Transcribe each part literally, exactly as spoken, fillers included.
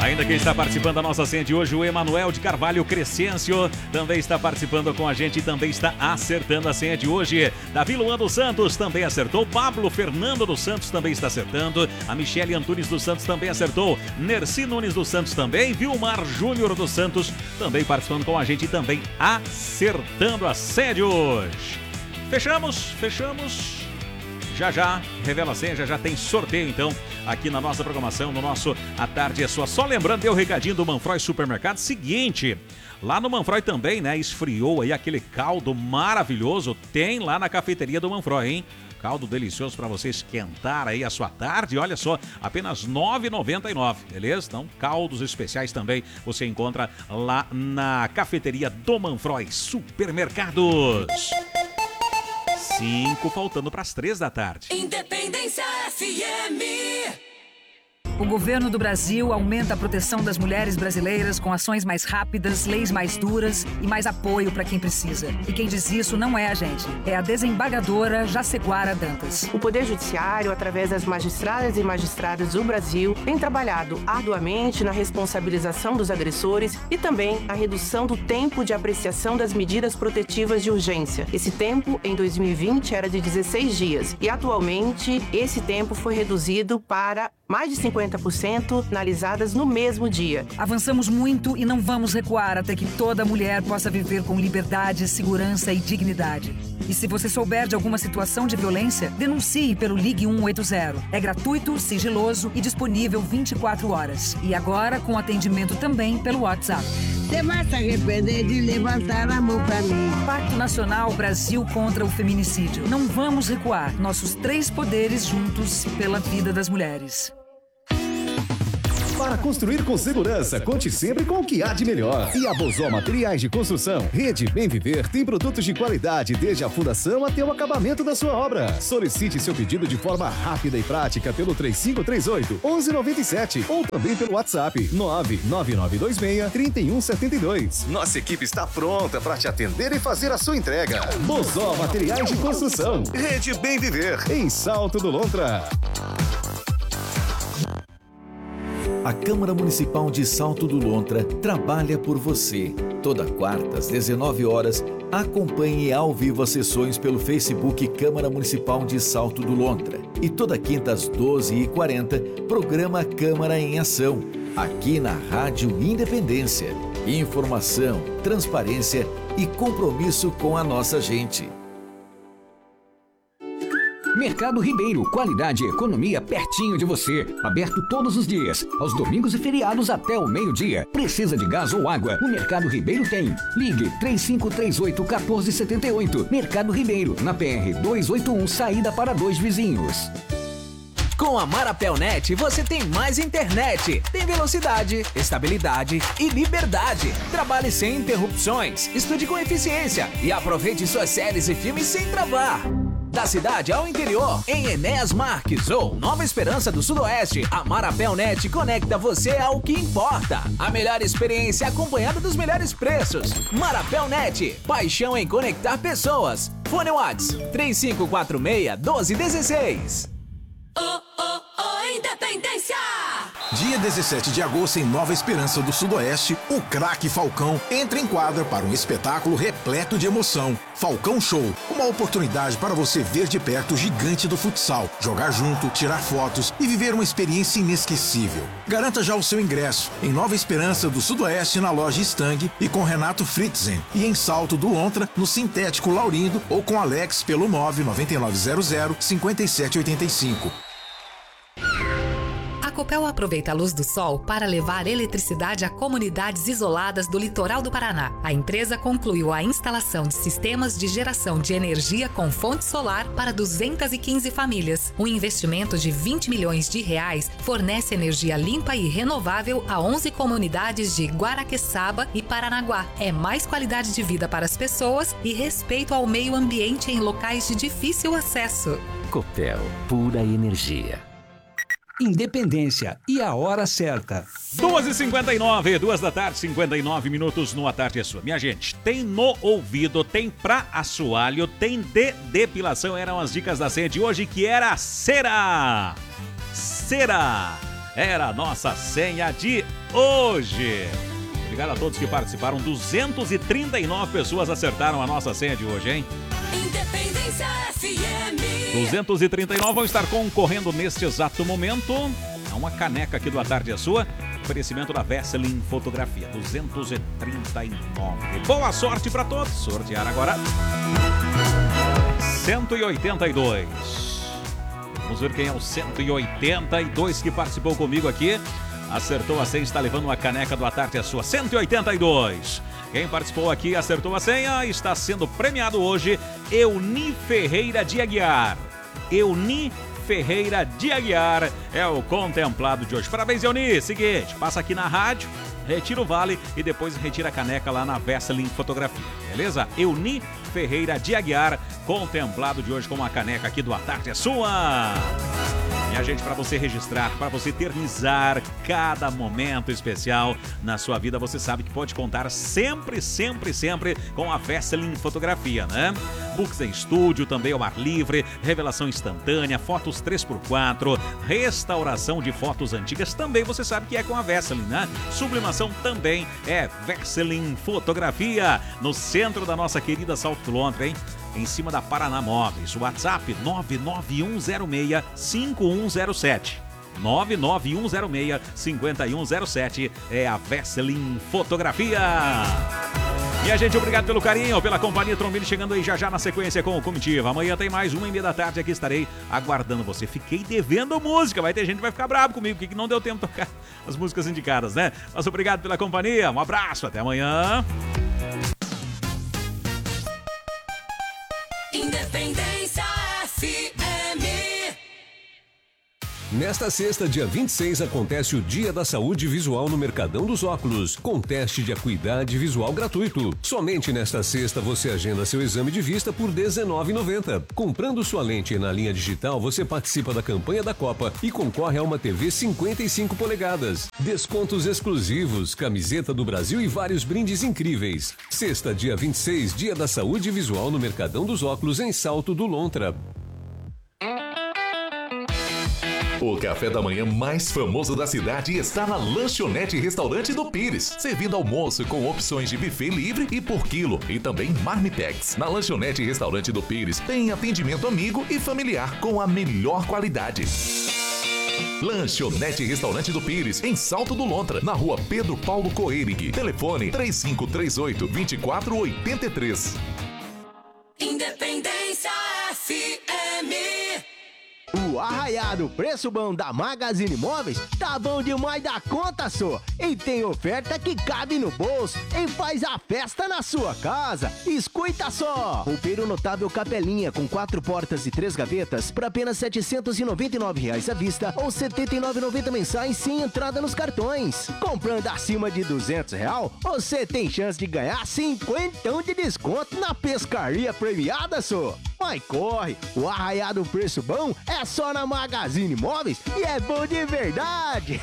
Ainda quem está participando da nossa senha de hoje, o Emanuel de Carvalho Crescêncio, também está participando com a gente e também está acertando a senha de hoje. Davi Luan dos Santos também acertou. Pablo Fernando dos Santos também está acertando. A Michele Antunes dos Santos também acertou. Nerci Nunes dos Santos também. Vilmar Júnior dos Santos também participando com a gente e também acertando a senha de hoje. Fechamos, fechamos. Já já, revela a senha, já já tem sorteio então aqui na nossa programação, no nosso A Tarde é Sua. Só lembrando, deu o recadinho do Manfroy Supermercado, seguinte, lá no Manfroy também, né, esfriou aí aquele caldo maravilhoso, tem lá na cafeteria do Manfroy, hein? Caldo delicioso para você esquentar aí a sua tarde, olha só, apenas nove reais e noventa e nove centavos, beleza? Então, caldos especiais também você encontra lá na cafeteria do Manfroy Supermercados. Cinco, faltando para as três da tarde. Independência F M. O governo do Brasil aumenta a proteção das mulheres brasileiras com ações mais rápidas, leis mais duras e mais apoio para quem precisa. E quem diz isso não é a gente, é a desembargadora Jaceguara Dantas. O Poder Judiciário, através das magistradas e magistrados do Brasil, tem trabalhado arduamente na responsabilização dos agressores e também na redução do tempo de apreciação das medidas protetivas de urgência. Esse tempo, em dois mil e vinte, era de dezesseis dias e, atualmente, esse tempo foi reduzido para mais de cinquenta por cento analisadas no mesmo dia. Avançamos muito e não vamos recuar até que toda mulher possa viver com liberdade, segurança e dignidade. E se você souber de alguma situação de violência, denuncie pelo Ligue um oito zero. É gratuito, sigiloso e disponível vinte e quatro horas. E agora com atendimento também pelo WhatsApp. Você vai se arrepender de levantar a mão pra mim. Pacto Nacional Brasil contra o Feminicídio. Não vamos recuar. Nossos três poderes juntos pela vida das mulheres. Para construir com segurança, conte sempre com o que há de melhor. E a Bozó Materiais de Construção, Rede Bem Viver, tem produtos de qualidade desde a fundação até o acabamento da sua obra. Solicite seu pedido de forma rápida e prática pelo três cinco três oito, um um nove sete ou também pelo WhatsApp nove nove nove dois seis, três um sete dois. Nossa equipe está pronta para te atender e fazer a sua entrega. Bozó Materiais de Construção, Rede Bem Viver, em Salto do Lontra. A Câmara Municipal de Salto do Lontra trabalha por você. Toda quarta, às dezenove horas, acompanhe ao vivo as sessões pelo Facebook Câmara Municipal de Salto do Lontra. E toda quinta, às doze e quarenta, programa Câmara em Ação, aqui na Rádio Independência. Informação, transparência e compromisso com a nossa gente. Mercado Ribeiro, qualidade e economia pertinho de você. Aberto todos os dias, aos domingos e feriados até o meio-dia. Precisa de gás ou água? O Mercado Ribeiro tem. Ligue três cinco três oito, um quatro sete oito. Mercado Ribeiro, na P R duzentos e oitenta e um, saída para Dois Vizinhos. Com a Marapelnet você tem mais internet, tem velocidade, estabilidade e liberdade. Trabalhe sem interrupções, estude com eficiência e aproveite suas séries e filmes sem travar. Da cidade ao interior, em Enéas Marques ou Nova Esperança do Sudoeste, a Marapelnet conecta você ao que importa. A melhor experiência acompanhada dos melhores preços. Marapelnet, paixão em conectar pessoas. Fone WhatsApp três cinco quatro seis, um dois um seis. Oh, oh, oh, Independência! Dia dezessete de agosto, em Nova Esperança do Sudoeste, o craque Falcão entra em quadra para um espetáculo repleto de emoção. Falcão Show, uma oportunidade para você ver de perto o gigante do futsal, jogar junto, tirar fotos e viver uma experiência inesquecível. Garanta já o seu ingresso em Nova Esperança do Sudoeste, na loja Stang e com Renato Fritzen, e em Salto do Lontra, no Sintético Laurindo ou com Alex pelo nove nove nove zero zero, cinco sete oito cinco. A Copel aproveita a luz do sol para levar eletricidade a comunidades isoladas do litoral do Paraná. A empresa concluiu a instalação de sistemas de geração de energia com fonte solar para duzentas e quinze famílias. Um investimento de vinte milhões de reais fornece energia limpa e renovável a onze comunidades de Guaraqueçaba e Paranaguá. É mais qualidade de vida para as pessoas e respeito ao meio ambiente em locais de difícil acesso. Copel, pura energia. Independência e a hora certa. duas e cinquenta e nove, duas da tarde, cinquenta e nove minutos no A Tarde é Sua. Minha gente, tem no ouvido, tem pra assoalho, tem de depilação. Eram as dicas da senha de hoje, que era cera. Cera. era a nossa senha de hoje. Obrigado a todos que participaram. duzentas e trinta e nove pessoas acertaram a nossa senha de hoje, hein? Independência F M. duzentas e trinta e nove vão estar concorrendo neste exato momento a uma caneca aqui do A Tarde é Sua. Oferecimento da Vesseling Fotografia. duzentas e trinta e nove. Boa sorte para todos. Sortear agora. cento e oitenta e dois. Vamos ver quem é o cento e oitenta e dois que participou comigo aqui. Acertou a senha, está levando uma caneca do A Tarde é Sua. cento e oitenta e dois. Quem participou aqui e acertou a senha está sendo premiado hoje. Euni Ferreira de Aguiar. Euni Ferreira de Aguiar é o contemplado de hoje. Parabéns, Euni. Seguinte, passa aqui na rádio, retira o vale e depois retira a caneca lá na Vesseling Fotografia. Beleza? Euni Ferreira de Aguiar, contemplado de hoje com uma caneca aqui do A Tarde é Sua. Minha gente, para você registrar, para você eternizar cada momento especial na sua vida, você sabe que pode contar sempre, sempre, sempre com a Vesseling Fotografia, né? Books em estúdio, também ao ar livre, revelação instantânea, fotos três por quatro, restauração de fotos antigas, também você sabe que é com a Vesseling, né? Sublimação também é Vesseling Fotografia, no centro da nossa querida Salto do Lontra, hein? Em cima da Paraná Móveis. WhatsApp nove nove um zero seis cinco um zero sete. nove nove um zero seis cinco um zero sete é a Vesseling Fotografia. E a gente, obrigado pelo carinho, pela companhia. Trombini chegando aí já já na sequência com o Comitiva. Amanhã tem mais uma e meia da tarde, aqui estarei aguardando você. Fiquei devendo música, vai ter gente que vai ficar bravo comigo, porque não deu tempo de tocar as músicas indicadas, né? Mas obrigado pela companhia, um abraço, até amanhã. Independência F M. Nesta sexta, dia vinte e seis, acontece o Dia da Saúde Visual no Mercadão dos Óculos, com teste de acuidade visual gratuito. Somente nesta sexta você agenda seu exame de vista por dezenove reais e noventa centavos. Comprando sua lente na linha digital, você participa da campanha da Copa e concorre a uma T V cinquenta e cinco polegadas. Descontos exclusivos, camiseta do Brasil e vários brindes incríveis. Sexta, dia vinte e seis, Dia da Saúde Visual no Mercadão dos Óculos, em Salto do Lontra. O café da manhã mais famoso da cidade está na Lanchonete Restaurante do Pires, servindo almoço com opções de buffet livre e por quilo e também marmitex. Na Lanchonete Restaurante do Pires tem atendimento amigo e familiar com a melhor qualidade. Lanchonete Restaurante do Pires, em Salto do Lontra, na rua Pedro Paulo Coerig. Telefone três cinco três oito, dois quatro oito três. Independência F M. O arraiado preço bom da Magazine Móveis tá bom demais da conta, só. E tem oferta que cabe no bolso e faz a festa na sua casa. Escuta só! Roupeiro notável Capelinha com quatro portas e três gavetas por apenas setecentos e noventa e nove reais à vista ou setenta e nove reais e noventa centavos mensais sem entrada nos cartões. Comprando acima de duzentos reais, você tem chance de ganhar cinquentão de desconto na pescaria premiada, só. Mas corre, o arraiado preço bom é só na Magazine Móveis e é bom de verdade.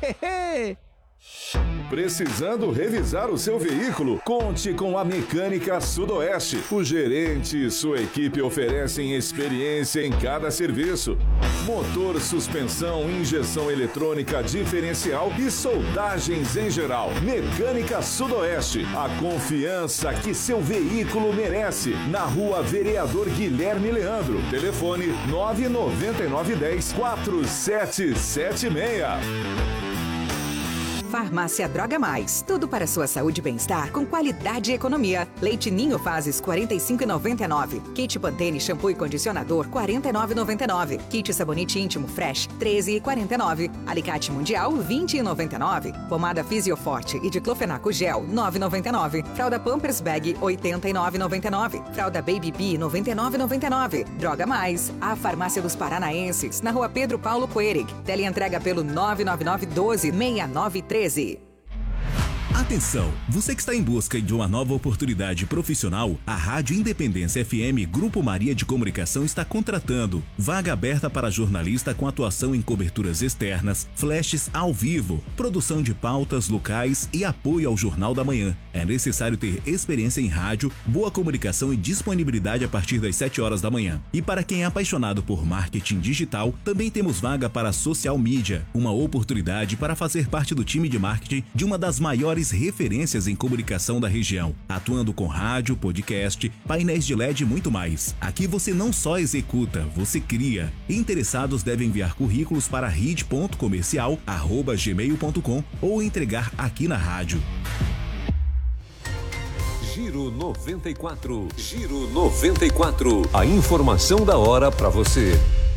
Precisando revisar o seu veículo? Conte com a Mecânica Sudoeste. O gerente e sua equipe oferecem experiência em cada serviço. Motor, suspensão, injeção eletrônica diferencial e soldagens em geral. Mecânica Sudoeste, a confiança que seu veículo merece. Na rua Vereador Guilherme Leandro. Telefone nove nove nove um zero quatro sete sete seis. Farmácia Droga Mais. Tudo para sua saúde e bem-estar com qualidade e economia. Leite Ninho Fases quarenta e cinco reais e noventa e nove centavos. Kit Pantene shampoo e condicionador quarenta e nove reais e noventa e nove centavos. Kit sabonete íntimo Fresh treze reais e quarenta e nove centavos. Alicate Mundial vinte reais e noventa e nove centavos. Pomada Fisioforte e diclofenaco gel nove reais e noventa e nove centavos. Fralda Pampers Bag oitenta e nove reais e noventa e nove centavos. Fralda Baby Bee noventa e nove reais e noventa e nove centavos. Droga Mais. A Farmácia dos Paranaenses na rua Pedro Paulo Coerig. Teleentrega pelo nove nove nove um dois seis nove três. Atenção, você que está em busca de uma nova oportunidade profissional, a Rádio Independência F M Grupo Maria de Comunicação está contratando. Vaga aberta para jornalista com atuação em coberturas externas, flashes ao vivo, produção de pautas locais e apoio ao Jornal da Manhã. É necessário ter experiência em rádio, boa comunicação e disponibilidade a partir das sete horas da manhã. E para quem é apaixonado por marketing digital, também temos vaga para social media, uma oportunidade para fazer parte do time de marketing de uma das maiores referências em comunicação da região, atuando com rádio, podcast, painéis de L E D e muito mais. Aqui você não só executa, você cria. Interessados devem enviar currículos para rid ponto comercial arroba gmail ponto com ou entregar aqui na rádio. Giro noventa e quatro. Giro noventa e quatro. A informação da hora para você.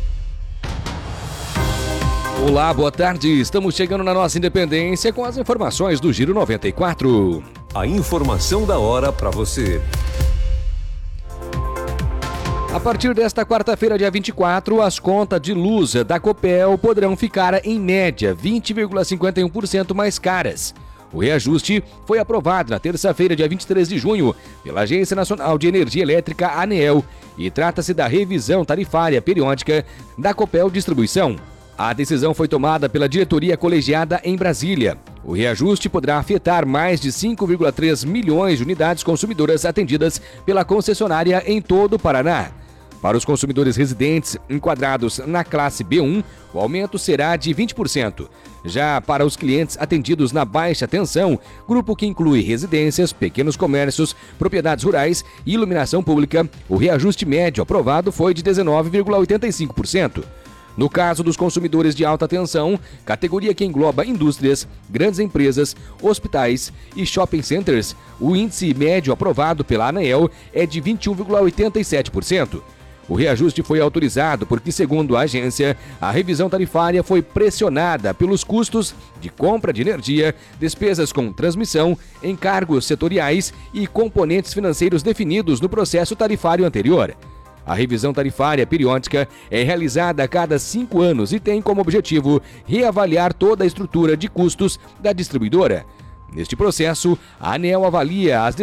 Olá, boa tarde. Estamos chegando na nossa Independência com as informações do Giro noventa e quatro. A informação da hora para você. A partir desta quarta-feira, dia vinte e quatro, as contas de luz da Copel poderão ficar, em média, vinte vírgula cinquenta e um por cento mais caras. O reajuste foi aprovado na terça-feira, dia vinte e três de junho, pela Agência Nacional de Energia Elétrica, ANEEL, e trata-se da revisão tarifária periódica da Copel Distribuição. A decisão foi tomada pela diretoria colegiada em Brasília. O reajuste poderá afetar mais de cinco vírgula três milhões de unidades consumidoras atendidas pela concessionária em todo o Paraná. Para os consumidores residentes enquadrados na classe B um, o aumento será de vinte por cento. Já para os clientes atendidos na baixa tensão, grupo que inclui residências, pequenos comércios, propriedades rurais e iluminação pública, o reajuste médio aprovado foi de dezenove vírgula oitenta e cinco por cento. No caso dos consumidores de alta tensão, categoria que engloba indústrias, grandes empresas, hospitais e shopping centers, o índice médio aprovado pela ANEEL é de vinte e um vírgula oitenta e sete por cento. O reajuste foi autorizado porque, segundo a agência, a revisão tarifária foi pressionada pelos custos de compra de energia, despesas com transmissão, encargos setoriais e componentes financeiros definidos no processo tarifário anterior. A revisão tarifária periódica é realizada a cada cinco anos e tem como objetivo reavaliar toda a estrutura de custos da distribuidora. Neste processo, a ANEEL avalia as